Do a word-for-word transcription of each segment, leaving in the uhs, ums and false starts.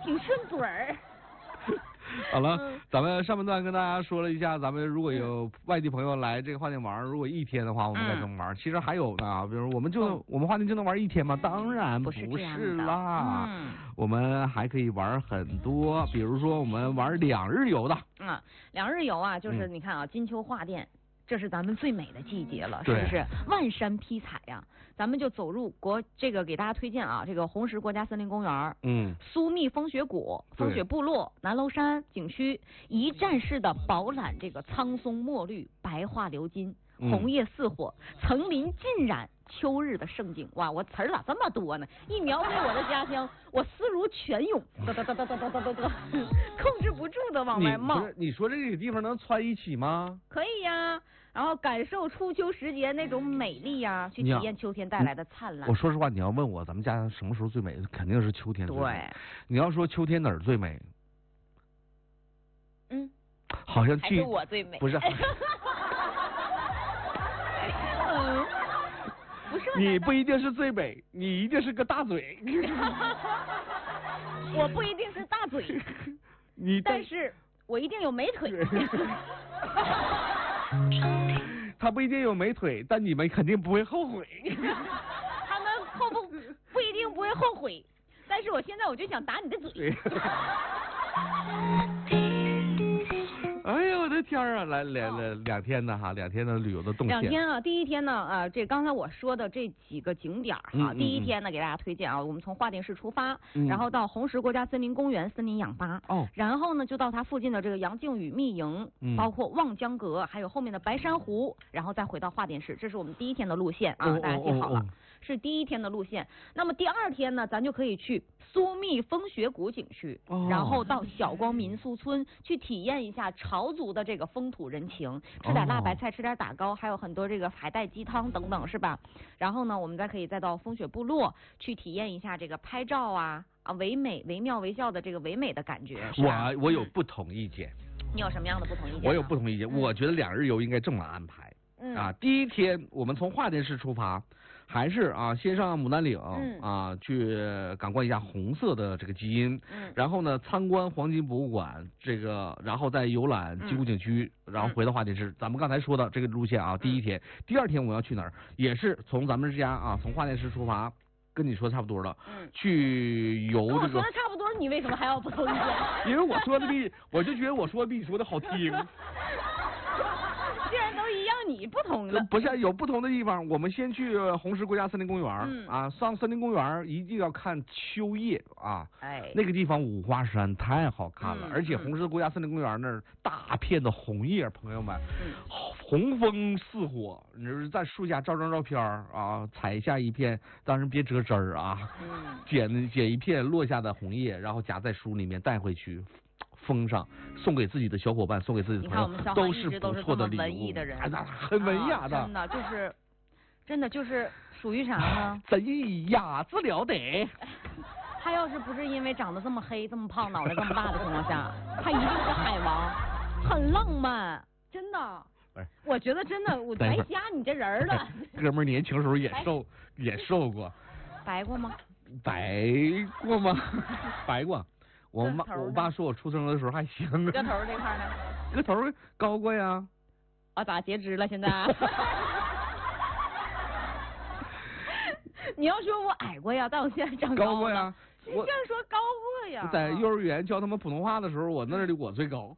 挺顺嘴儿。 好了，嗯、咱们上半段跟大家说了一下，咱们如果有外地朋友来这个花店玩，如果一天的话，我们该怎么玩？嗯、其实还有呢，比如我们就、嗯、我们花店就能玩一天吗？当然不是啦，嗯、我们还可以玩很多，比如说我们玩两日游的。 嗯，两日游啊，就是你看啊，嗯、金秋花店。这是咱们最美的季节了，是不是？万山披彩呀、啊！咱们就走入国这个给大家推荐啊，这个红石国家森林公园，嗯，苏密风雪谷、风雪部落、南楼山景区，一站式的饱览这个苍松墨绿、白桦流金、红叶似火、层林尽染。秋日的盛景，哇！我词儿咋这么多呢？一描绘我的家乡，我思如泉涌，哒哒哒哒哒哒哒哒哒，控制不住的往外冒。 你, 你说这个地方能串一起吗？ 可以呀，然后感受初秋时节那种美丽呀，去体验秋天带来的灿烂。 我说实话，你要问我咱们家什么时候最美，肯定是秋天最美。 对， 你要说秋天哪儿最美？ 嗯， 好像还是我最美。 不是。 嗯。不是你不一定是最美，你一定是个大嘴。 我不一定是大嘴， 你但是我一定有美腿。 他不一定有美腿，但你们肯定不会后悔。 他们后不不一定不会后悔，但是我现在我就想打你的嘴。 哎呀，我的天啊！来两两两天的哈，两天的旅游的动线。 两天啊，第一天呢，啊，这刚才我说的这几个景点哈，嗯嗯嗯第一天呢给大家推荐啊，我们从桦店市出发，嗯、然后到红石国家森林公园森林氧吧，哦，然后呢就到它附近的这个杨靖宇密营，嗯、包括望江阁，还有后面的白珊瑚，然后再回到桦店市，这是我们第一天的路线啊，哦、大家记好了。哦哦哦是第一天的路线，那么第二天呢，咱就可以去苏密风雪谷景区，哦、然后到小光民宿村去体验一下潮族的这个风土人情，吃点辣白菜，吃点打糕，还有很多这个海带鸡汤等等，是吧？然后呢，我们再可以再到风雪部落去体验一下这个拍照啊啊唯美惟妙惟肖的这个唯美的感觉。 我我有不同意见。 你有什么样的不同意见？ 我有不同意见，嗯、我觉得两日游应该这么安排。嗯啊，第一天我们从桦店市出发。还是啊，先上牡丹岭、嗯、啊，去感官一下红色的这个基因，嗯，然后呢参观黄金博物馆，这个，然后再游览鸡谷景区，嗯、然后回到桦店市。咱们刚才说的这个路线啊，第一天，嗯、第二天我要去哪儿？也是从咱们这家啊，从桦店市出发，跟你说差不多了，嗯，去游这个。 跟我说的差不多，你为什么还要不同意见？ 因为我说的比，我就觉得我说的比你说的好听。 既然都一样，你不同了。 不是有不同的地方，我们先去红石国家森林公园，嗯、啊，上森林公园一定要看秋叶啊，哎，那个地方五花山太好看了，嗯、而且红石国家森林公园那儿大片的红叶，朋友们，嗯、红枫似火，你就是在树下照张照片啊，采下一片，当然别折枝儿啊，嗯、捡捡一片落下的红叶，然后夹在书里面带回去。封上，送给自己的小伙伴，送给自己的朋友，都是不错的礼物。 文艺的人， 哎，很文雅的， 啊、真的就是，真的就是属于啥呢？ 贼雅致了得。 他要是不是因为长得这么黑、这么胖、脑袋这么大的情况下，他一定是海王，很浪漫，真的。我觉得真的，我白瞎你这人了。 哥们儿年轻时候也瘦，也瘦过。 白过吗？ 白过吗？白过。我妈我爸说我出生的时候还行。 个头这块呢？ 个头高过呀。 啊，咋截肢了现在？你要说我矮过呀，但我现在长高高过呀。 你这样说高过呀？ 在幼儿园教他们普通话的时候，我那里我最高。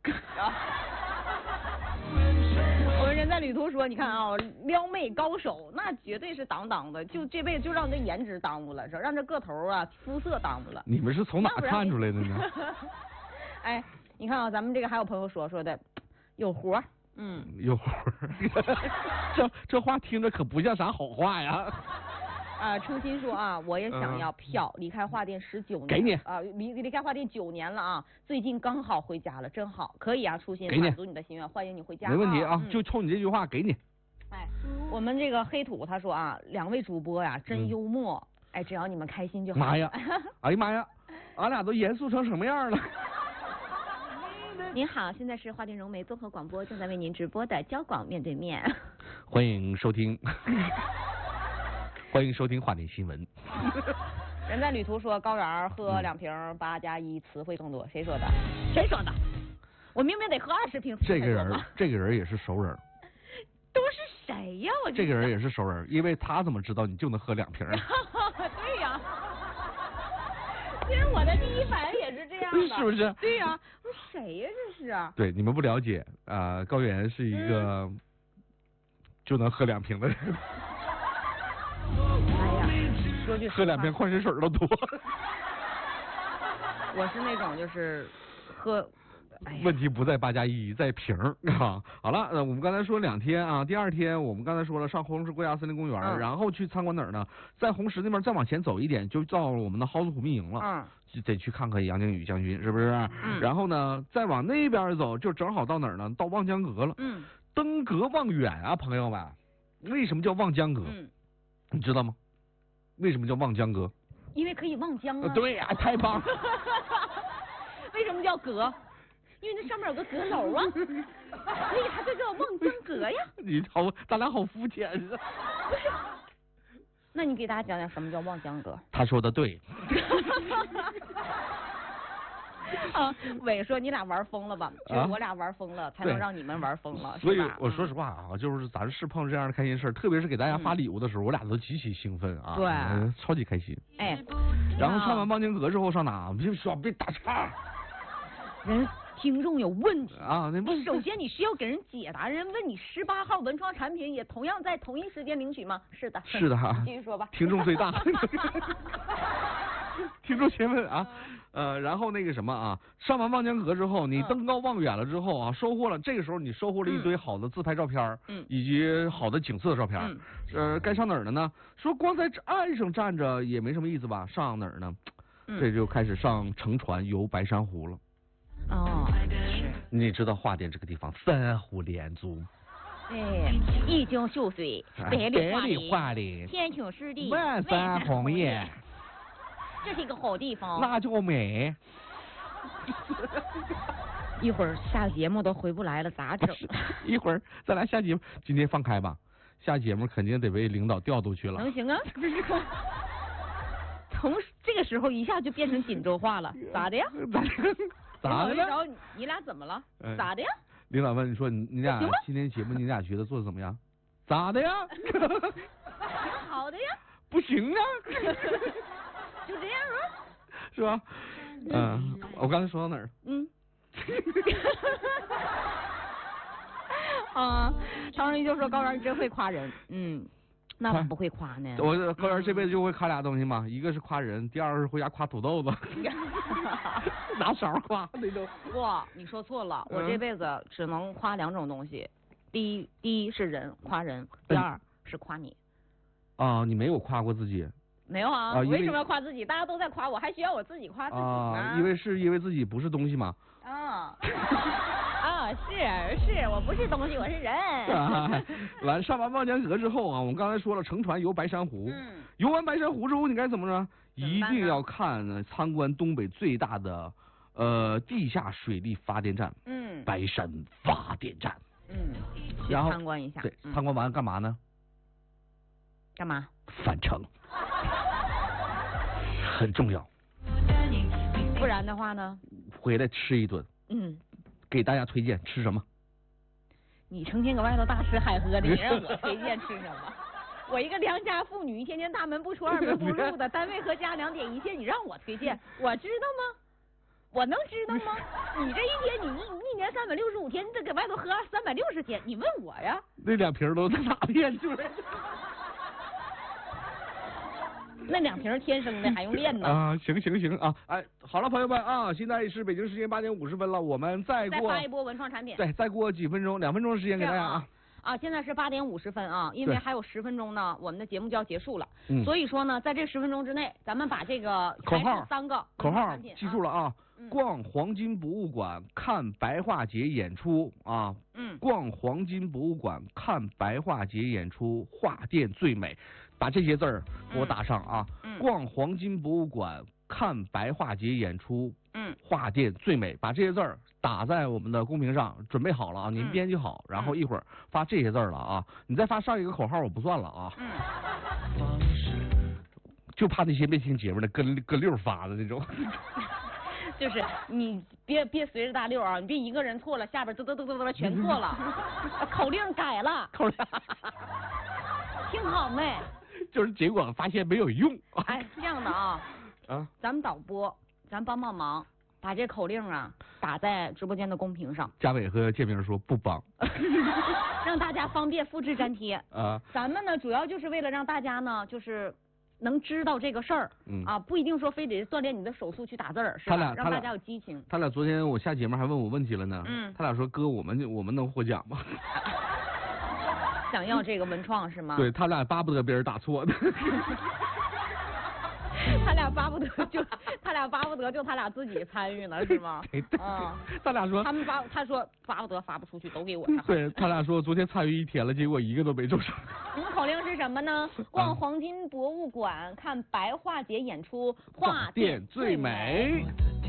我们人在旅途说，你看啊，撩妹高手那绝对是当当的，就这辈子就让这颜值耽误了，是让这个头啊肤色耽误了。 你们是从哪看出来的呢？ 哎，你看啊，咱们这个还有朋友说说的有活，嗯， 有活，这这话听着可不像啥好话呀。 啊，初心说啊，我也想要票，离开桦店十九年， 给你啊，离离开桦店九年了啊，最近刚好回家了，真好，可以啊，初心满足你的心愿，欢迎你回家， 没问题啊，嗯、就冲你这句话给你。 哎，我们这个黑土他说啊，两位主播呀真幽默，嗯、哎，只要你们开心就好。 妈呀，哎呀妈呀，俺俩都严肃成什么样了？ 您好，现在是桦店融媒综合广播正在为您直播的交广面对面， 欢迎收听。欢迎收听桦店新闻。 人在旅途说高原喝两瓶八加一词汇更多，谁说的？谁说的？我明明得喝二十瓶。 这个人，这个人也是熟人。 都是谁呀？我这个人也是熟人，因为他怎么知道你就能喝两瓶？ 对呀。其实我的第一反应也是这样的， 是不是？ 对呀，我说谁呀这是啊？ 对，你们不了解啊、呃，高原是一个、嗯、就能喝两瓶的人。 哎呀，说句喝两瓶矿泉水都多。 我是那种就是喝。哎、 问题不在八加一，在瓶啊。好了，呃，我们刚才说两天啊，第二天我们刚才说了上红石国家森林公园，嗯、然后去参观哪儿呢？在红石那边再往前走一点，就到了我们的蒿子虎密营了。嗯，就得去看看杨靖宇将军，是不是？嗯。然后呢，再往那边走，就正好到哪儿呢？到望江阁了。嗯。登阁望远啊，朋友们，为什么叫望江阁？嗯。你知道吗？为什么叫望江阁？ 因为可以望江啊。 呃、对呀、啊，太棒了。 为什么叫阁？因为那上面有个阁楼啊，所以它就叫望江阁呀。 你好，咱俩好肤浅啊。 不是，那你给大家讲讲什么叫望江阁？ 他说的对。 啊，伟说你俩玩疯了吧？就是我俩玩疯了，才能让你们玩疯了。 所以我说实话啊，就是咱是碰这样的开心事儿，特别是给大家发礼物的时候，我俩都极其兴奋啊， 对， 超级开心。 哎， 然后看完望江阁之后上哪？别说别打岔。 人。听众有问题啊！ 你首先你需要给人解答，人问你十八号文创产品也同样在同一时间领取吗？是的， 是的哈。 继续说吧。 听众最大。听众先问啊，呃，然后那个什么啊，上完望江阁之后，你登高望远了之后啊，收获了这个时候你收获了一堆好的自拍照片，嗯，以及好的景色照片，嗯，呃，该上哪儿了呢？说光在岸上站着也没什么意思吧？上哪儿呢？嗯、这就开始上乘船游白珊瑚了。 哦，是。 你知道花店这个地方三湖连珠， 哎，一江秀水，百里花林， 天青湿地， 万山红叶， 这是一个好地方。 那就美。 一会儿下节目都回不来了，咋整？ 一会儿咱俩下节目，今天放开吧，下节目肯定得被领导调度去了。 能行啊？从这个时候一下就变成锦州话了，咋的呀？ 咋的了？你俩怎么了？嗯、咋的呀？ 领导问你说你你俩今天节目你俩觉得做的怎么样？咋的呀？ 挺好的呀。 不行啊。 就这样啊？ 是吧？嗯、呃，我刚才说到哪儿？嗯。 啊，常人就说高原真会夸人，嗯。那我不会夸呢。 我高原这辈子就会夸俩东西嘛，一个是夸人，第二个是回家夸土豆子。拿勺夸那种。 哇，你说错了，我这辈子只能夸两种东西，第一，第一是人，夸人；第二是夸你。 啊，你没有夸过自己？ 没有啊，我为什么要夸自己？大家都在夸我，还需要我自己夸自己吗？ 啊，因为是因为自己不是东西嘛。 啊。啊，是是，我不是东西，我是人。 啊、完上完望江阁之后啊，我们刚才说了，乘船游白珊瑚。嗯。游完白珊瑚之后，你该怎么着？一定要看参观东北最大的呃地下水利发电站。嗯。白山发电站。 嗯。去参观一下。 对，参观完干嘛呢？ 干嘛？ 返程。很重要。 不然的话呢？ 回来吃一顿。嗯。给大家推荐吃什么？ 你成天搁外头大吃海喝的，你让我推荐吃什么？我一个良家妇女，一天天大门不出二门不入的，单位和家两点一线，你让我推荐，我知道吗？我能知道吗？你这一天，你一一年三百六十五天，你得搁外头喝三百六十天，你问我呀？ 那两瓶都在哪练出来的？ 那两瓶天生的，还用练呢？ 啊，行行行啊，哎，好了，朋友们啊，现在是北京时间八点五十分了，我们再过再发一波文创产品， 对，再过几分钟，两分钟的时间给大家啊。 啊，现在是八点五十分啊，因为还有十分钟呢，我们的节目就要结束了。嗯。所以说呢，在这十分钟之内，咱们把这个口号三个口号记住了啊。嗯、逛黄金博物馆看白化节演出啊。嗯。逛黄金博物馆看白化节演出，画店最美。把这些字儿给我打上啊！嗯、逛黄金博物馆看白化节演出，嗯，画店最美。把这些字儿打在我们的公屏上，准备好了啊！您编辑好，然后一会儿发这些字儿了啊！你再发上一个口号，我不算了啊！嗯， 就怕那些没听节目的跟跟溜发的那种。 就是你别别随着大溜啊，你别一个人错了，下边嘚嘚嘚嘚嘚全错了，口令改了， 口令听好没？ 就是结果发现没有用。 哎，是这样的啊， 啊， 咱们导播，咱帮帮忙，把这口令啊打在直播间的公屏上。 嘉伟和建明说不帮， 让大家方便复制粘贴。 啊， 咱们呢主要就是为了让大家呢就是。能知道这个事儿，嗯啊，不一定说非得锻炼你的手速去打字儿，是吧？ 他俩让大家有激情。 他俩昨天我下节目还问我问题了呢， 嗯， 他俩说哥，我们我们能获奖吗？ 想要这个文创是吗？ 对他俩巴不得别人打错的。 他俩巴不得就他俩巴不得就他俩自己参与呢是吗？ 对对。 啊， 他俩说他们巴他说巴不得发不出去都给我。 对他俩说昨天参与一天了，结果一个都没中上。 你们口令是什么呢？逛黄金博物馆，看白化节演出，画店最美。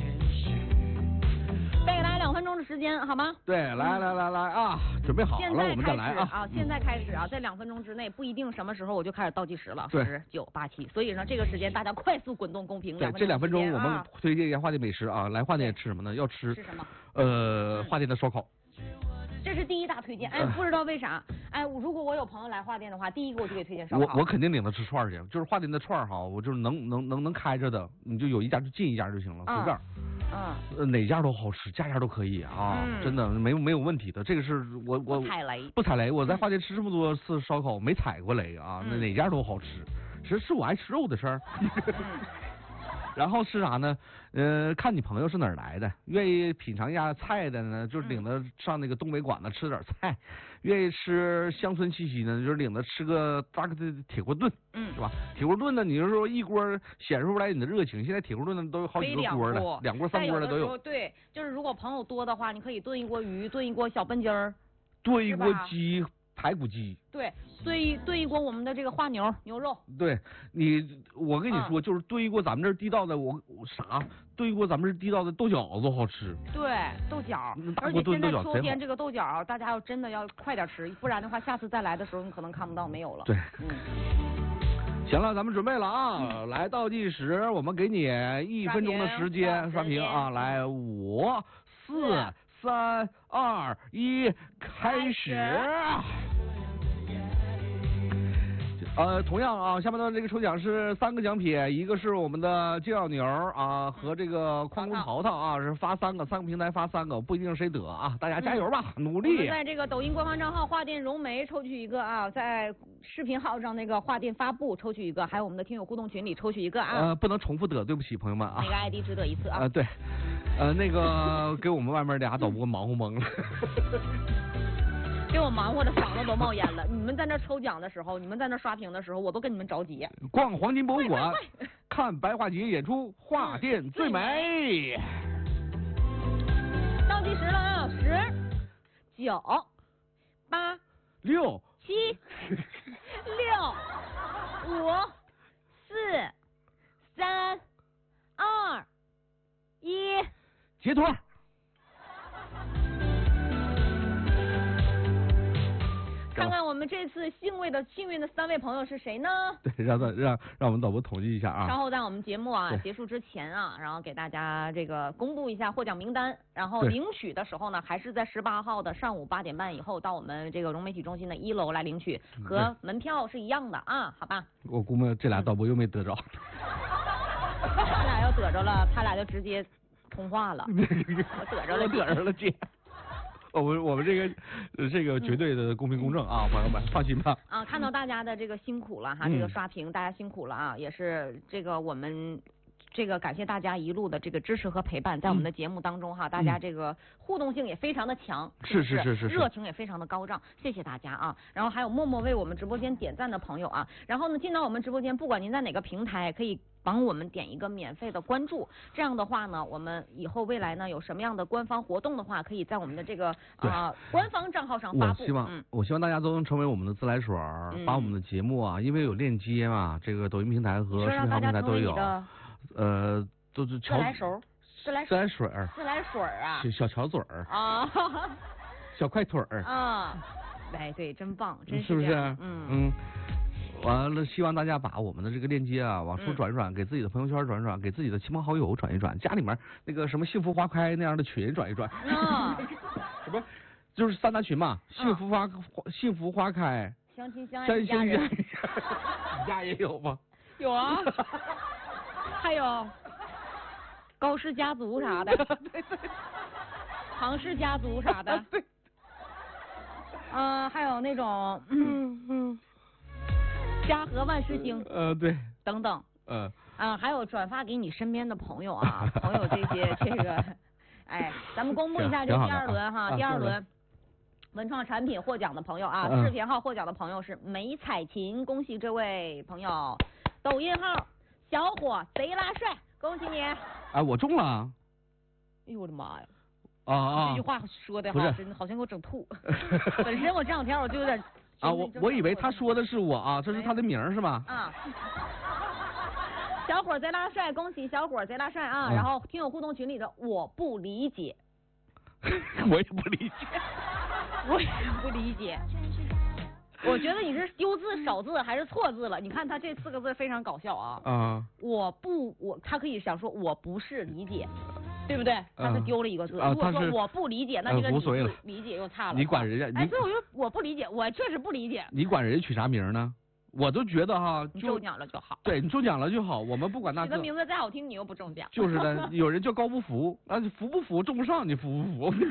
再给大家两分钟的时间，好吗？ 对，来来来来啊，准备好了，我们再来啊！ 啊，现在开始啊，在两分钟之内，不一定什么时候我就开始倒计时了，十九八七。所以呢，这个时间大家快速滚动公屏。 对，这两分钟我们推荐一下花店美食啊，来花店吃什么呢？要吃吃什么？ 呃，花店的烧烤。 这是第一大推荐，哎，不知道为啥，哎，如果我有朋友来花店的话，第一个我就给推荐烧烤。我我肯定领他吃串去，就是花店的串哈，我就是能能能能开着的，你就有一家就进一家就行了，随便。嗯，哪家都好吃，家家都可以啊，嗯、真的没有没有问题的。这个是我我不踩雷， 不踩雷。我在花店吃这么多次烧烤，没踩过雷啊，那、嗯、哪家都好吃，其实是我爱吃肉的事儿。嗯、然后吃啥呢？呃，看你朋友是哪儿来的，愿意品尝一下菜的呢，就是领他上那个东北馆子吃点菜；嗯、愿意吃乡村气息呢，就是领他吃个大个的铁锅炖，嗯，是吧？铁锅炖呢，你就说一锅显示出来你的热情。现在铁锅炖呢都有好几个锅了，两锅三锅的都有。 对，就是如果朋友多的话，你可以炖一锅鱼，炖一锅小笨鸡儿， 炖一锅鸡。排骨鸡， 对，炖一炖一锅我们的这个化牛牛肉。 对你，我跟你说，嗯、就是炖一锅咱们这儿地道的，我我啥炖一锅咱们这地道的豆饺子好吃。 对，豆角，而且现在秋天这个豆角，大家要真的要快点吃，不然的话，下次再来的时候你可能看不到没有了。 对，嗯。行了，咱们准备了啊！嗯、来倒计时，我们给你一分钟的时间刷屏啊！来，五、四、三、二、一，开始。呃，同样啊，下半段这个抽奖是三个奖品，一个是我们的金小牛啊和这个矿工淘淘啊，是发三个，三个平台发三个，不一定谁得啊，大家加油吧，嗯、努力。 我们在这个抖音官方账号华电融媒抽取一个啊，在视频号上那个华电发布抽取一个，还有我们的听友互动群里抽取一个啊。 呃，不能重复得，对不起朋友们啊。 每个 I D 只得一次啊。 呃，对，呃，那个给我们外面俩导播忙活懵了。 给我忙活的嗓子都冒烟了。你们在那抽奖的时候，你们在那刷屏的时候，我都跟你们着急。 逛黄金博物馆，看白化节演出，画店最美。 倒计时了啊，十、九、八、 六、 七、六、五、四、三、二、一， 截图。 看看我们这次幸运的幸运的三位朋友是谁呢？ 对，让让让让我们导播统计一下啊。 稍后在我们节目啊结束之前啊，然后给大家这个公布一下获奖名单。然后领取的时候呢，还是在十八号的上午八点半以后到我们这个融媒体中心的一楼来领取，和门票是一样的啊，好吧？ 我估摸这俩导播又没得着。 他俩要得着了，他俩就直接通话了。我得着了， 得着了，姐。我们我们这个这个绝对的公平公正啊，朋友们放心吧。 啊，看到大家的这个辛苦了哈，这个刷屏大家辛苦了啊，也是这个我们这个感谢大家一路的这个支持和陪伴，在我们的节目当中哈，大家这个互动性也非常的强， 是是是是， 热情也非常的高涨，谢谢大家啊。然后还有默默为我们直播间点赞的朋友啊，然后呢进到我们直播间，不管您在哪个平台，可以帮我们点一个免费的关注，这样的话呢，我们以后未来呢有什么样的官方活动的话，可以在我们的这个啊、呃、官方账号上发布。 我希望，嗯、我希望大家都能成为我们的自来水，嗯、把我们的节目啊，因为有链接嘛，这个抖音平台和视频号平台都有，呃，都是自来熟，自来自来水， 自来水啊， 小巧嘴儿啊， 小快腿儿啊，哎，对，真棒，真是是不是？ 嗯嗯。 完了，希望大家把我们的这个链接啊往出转一转，嗯、给自己的朋友圈转一转，给自己的亲朋好友转一转，家里面那个什么幸福花开那样的群转一转。啊、什么？就是三大群嘛，幸福花、嗯、幸福花开， 相亲相爱一家人。 你家也有吗？ 有啊。还有高氏家族啥的，对对。唐氏家族啥的。对。嗯、呃，还有那种嗯嗯，家和万事兴。 呃，对。 等等。 嗯。 啊、呃，还有转发给你身边的朋友啊，朋友这些这个，哎，咱们公布一下这第二轮哈，啊、第二轮。文创产品获奖的朋友啊，视频号获奖的朋友是梅彩琴，恭喜这位朋友。抖音号小伙贼拉帅，恭喜你。 哎，我中了。 哎呦我的妈呀！ 啊啊！ 这句话说的哈，真的好像给我整吐。本身我这两天我就有点啊，我我以为他说的是我啊，这是他的名是吧？ 啊。小伙贼拉帅，恭喜小伙贼拉帅啊！然后听友互动群里的我不理解。 我也不理解。 我也不理解，我觉得你是丢字少字还是错字了？你看他这四个字非常搞笑啊！啊，我不我他可以想说我不是理解，对不对？他是丢了一个字。如果说我不理解，那这个理理解又差了。 你管人家？ 哎，所以我就我不理解，我确实不理解。 你管人家取啥名呢？我都觉得哈， 就中奖了就好。 对你中奖了就好，我们不管那。 你的名字再好听，你又不中奖。 就是的，有人叫高不服，啊，服不服中不上，你服不服？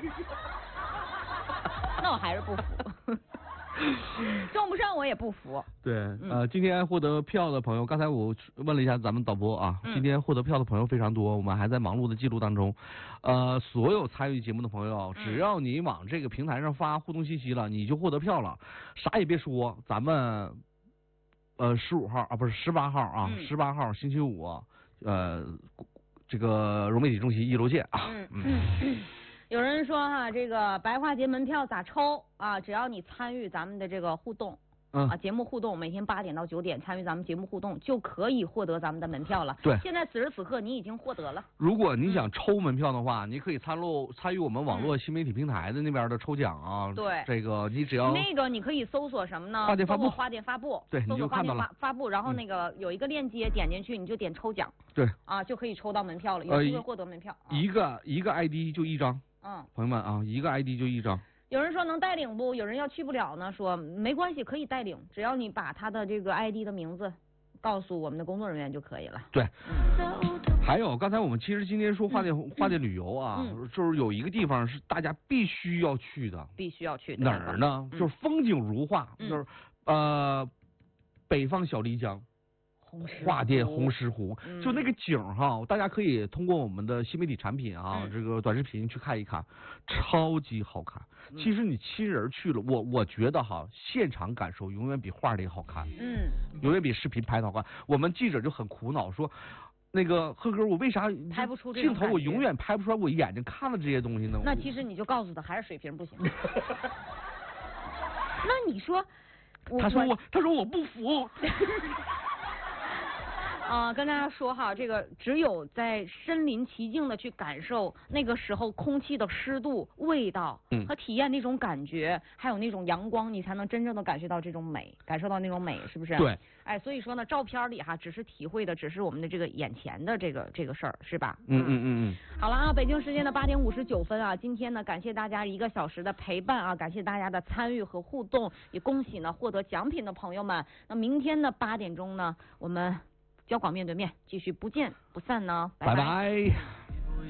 那我还是不服，中不上我也不服。 对，呃，今天获得票的朋友，刚才我问了一下咱们导播啊，嗯、今天获得票的朋友非常多，我们还在忙碌的记录当中。呃，所有参与节目的朋友，只要你往这个平台上发互动信息了，你就获得票了，啥也别说，咱们呃十五号啊，不是十八号啊，十八、嗯、号星期五，呃，这个融媒体中心一楼见啊。嗯嗯。 嗯有人说哈，这个白化节门票咋抽啊？只要你参与咱们的这个互动，嗯啊，节目互动，每天八点到九点参与咱们节目互动，就可以获得咱们的门票了。 对， 现在此时此刻你已经获得了。 如果你想抽门票的话，嗯、你可以参录参与我们网络新媒体平台的那边的抽奖啊。 对、嗯， 这个你只要那个你可以搜索什么呢？ 花店发布， 花店发布， 对， 搜索花店发发布，然后那个有一个链接，点进去你就点抽奖。 对， 啊，就可以抽到门票了，有机会获得门票。 呃、一个一个 I D 就一张。 嗯， 朋友们啊，一个 I D 就一张。 有人说能带领不？有人要去不了呢，说没关系，可以带领，只要你把他的这个 I D 的名字告诉我们的工作人员就可以了。 对。嗯、还有，刚才我们其实今天说花店、嗯、花店旅游啊、嗯，就是有一个地方是大家必须要去的， 必须要去的。 哪儿呢？嗯、就是风景如画，嗯、就是呃北方小丽江。花店红石湖，嗯、就那个景哈，大家可以通过我们的新媒体产品啊，嗯、这个短视频去看一看，超级好看。嗯、其实你亲人去了，我我觉得哈，现场感受永远比画里好看，嗯，永远比视频拍的好看。我们记者就很苦恼说，那个贺哥，我为啥拍不出这镜头？我永远拍不出来我眼睛看了这些东西呢？ 那其实你就告诉他，还是水平不行。那你说， 他说我，他说我不服。 啊、呃，跟大家说哈，这个只有在身临其境的去感受那个时候空气的湿度、味道，嗯，和体验那种感觉，还有那种阳光，你才能真正的感受到这种美，感受到那种美，是不是？ 对。 哎，所以说呢，照片里哈，只是体会的，只是我们的这个眼前的这个这个事儿，是吧？ 嗯嗯嗯嗯。 好了啊，北京时间的八点五十九分啊，今天呢，感谢大家一个小时的陪伴啊，感谢大家的参与和互动，也恭喜呢获得奖品的朋友们。那明天呢八点钟呢，我们。交广面对面，继续不见不散呢，拜拜。拜拜。